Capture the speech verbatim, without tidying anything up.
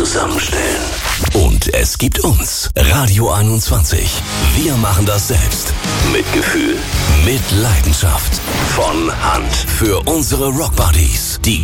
zusammenstellen. Und es gibt uns, Radio einundzwanzig. Wir machen das selbst. Mit Gefühl, mit Leidenschaft. Von Hand. Für unsere Rockbuddies. Die